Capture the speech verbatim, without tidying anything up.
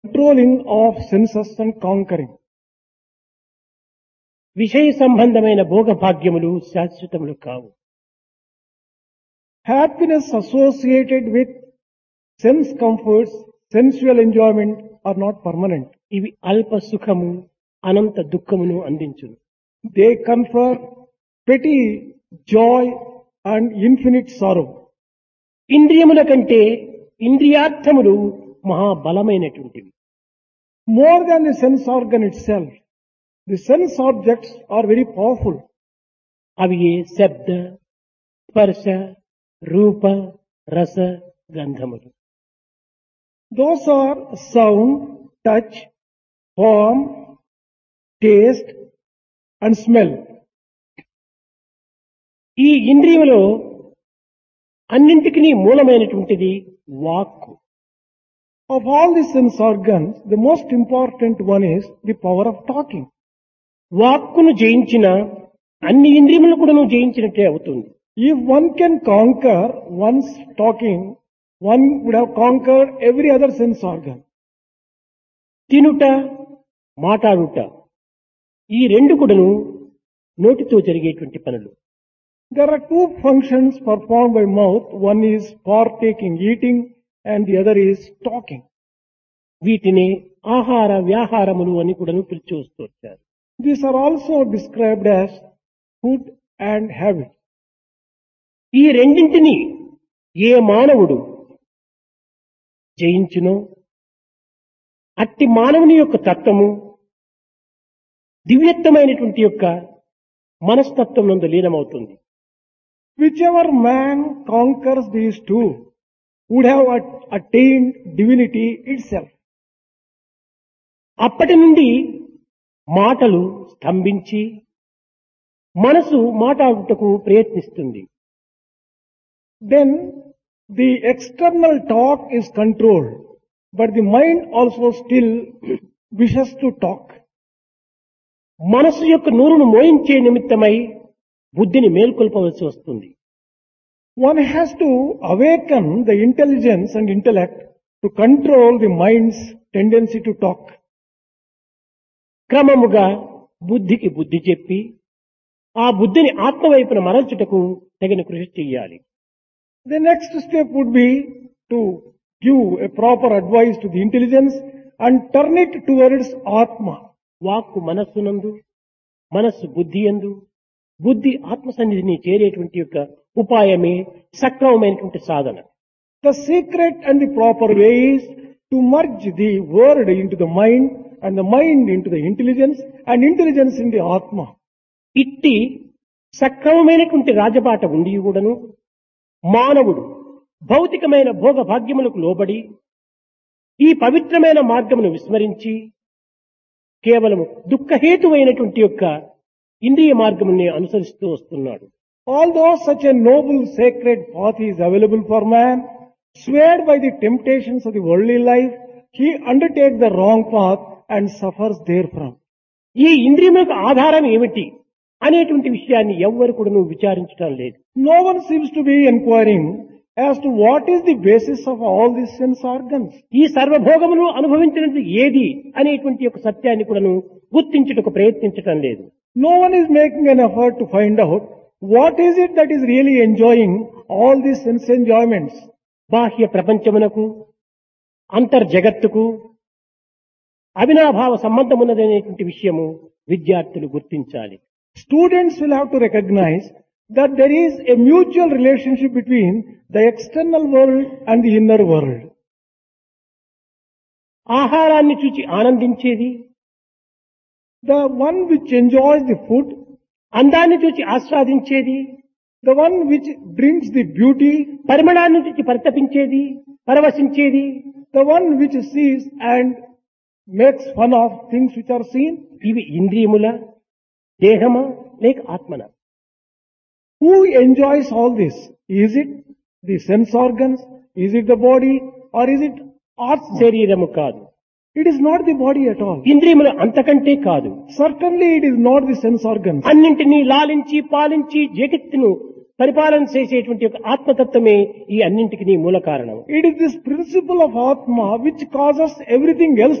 controlling of senses and conquering. విషయ సంబంధమైన భోగభాగ్యములు శాశ్వతములు కావు. Happiness associated with sense comforts, sensual enjoyment are not permanent. ఇవి అల్ప సుఖము అనంత దుఃఖమును అందించును. They confer petty joy and infinite sorrow. ఇంద్రియముల కంటే ఇంద్రియార్థములు మహాబలమైనటువంటివి. More than the sense organ itself, the sense objects are very powerful. అవి ఏ శబ్ద స్పర్శ రూప రస గంధములు. Those are sound, touch, form, taste and smell. ఈ ఇంద్రియములో అన్నింటికి మూలమైనటువంటిది వాక్కు. Of all the sense organs, the most important one is the power of talking. వాక్కును జయించిన అన్ని ఇంద్రియములను కూడా నువ్వు జయించినట్టే అవుతుంది. If one can conquer one's talking, one would have conquered every other sense organ. తినుట మాట్లాడుట ఈ రెండు కూడాను నోటితో జరిగేటువంటి పనులు. There are two functions performed by mouth. One is partaking, eating, and the other is talking. వీటిని ఆహార వ్యాహారములు అని కూడాను పిలిచి వస్తూ వచ్చారు. These are also described as food and habit. ఈ రెండింటిని ఏ మానవుడు జయించునో అట్టి మానవుని యొక్క తత్వము దివ్యత్వమైనటువంటి యొక్క మనస్తత్వం నందు లీనమవుతుంది. Whichever man conquers these two would have at- attained divinity itself. అప్పటి నుండి మాటలు స్తంభించి మనసు మాట్లాడుటకు ప్రయత్నిస్తుంది. Then the external talk is controlled, but the mind also still wishes to talk. మనసు యొక్క నూరును మోయించే నిమిత్తమై బుద్ధిని మేల్కొల్పవలసి వస్తుంది. One has to awaken the intelligence and intellect to control the mind's tendency to talk. క్రమముగా బుద్ధికి బుద్ధి చెప్పి ఆ బుద్ధిని ఆత్మవైపున మరల్చుటకు తగిన కృషి చెయ్యాలి. The next step would be to give a proper advice to the intelligence and turn it towards Atma. వాక్కు మనస్సునందు మనస్సు బుద్ధి యందు బుద్ధి ఆత్మ సన్నిధిని చేరేటువంటి యొక్క ఉపాయమే సక్రమమైనటువంటి సాధన. The secret and the proper way is to merge the word into the mind and the mind into the intelligence and intelligence in the Atma. ఇట్టి సక్రమమైనటువంటి రాజబాట ఉండి కూడాను మానవుడు భౌతికమైన భోగ భాగ్యములకు లోబడి ఈ పవిత్రమైన మార్గమును విస్మరించి కేవలము దుఃఖహేతువైనటువంటి యొక్క ఇంద్రియ మార్గముని అనుసరిస్తూ వస్తున్నాడు. Although such a noble sacred path is available for man, swayed by the temptations of the worldly life, he undertakes the wrong path and suffers therefrom. ఈ ఇంద్రియములకు ఆధారం ఏమిటి అనేటువంటి విషయాన్ని ఎవ్వరు కూడా నువ్వు విచారించడం లేదు. No one seems to be inquiring as to what is the basis of all these sense organs. ఈ సర్వభోగమును అనుభవించినది ఏది అనేటువంటి యొక్క సత్యాన్ని కూడా నువ్వు గుర్తించుటకు ప్రయత్నించటం లేదు. No one is making an effort to find out what is it that is really enjoying all these sense enjoyments. బాహ్య ప్రపంచమునకు అంతర్జగత్తుకు అవినాభావ సంబంధం ఉన్నదనేటువంటి విషయము విద్యార్థులు గుర్తించాలి. Students will have to recognize that there is a mutual relationship between the external world and the inner world. ఆహారాన్ని చూచి ఆనందించేది, The one which enjoys the food, అందాన్ని చూచి ఆస్వాదించేది, the one which brings the beauty, పరిమళాన్ని చూచి పరితపించేది పరవశించేది, the one which sees and makes fun of things which are seen. ఇవి ఇంద్రియముల దేహమా లేక ఆత్మన? Who enjoys all this? Is it the sense organs? Is it the body? Or is it Atma? శరీరము కాదు, It is not the body at all. ఇంద్రియములు అంతకంటే కాదు. Certainly it is not the sense organs. అన్నింటినీ లాలించి పాలించి జగత్తును పరిపాలన చేసేటువంటి యొక్క ఆత్మతత్వమే ఈ అన్నింటికి మూల కారణం. It is this principle of Atma which causes everything else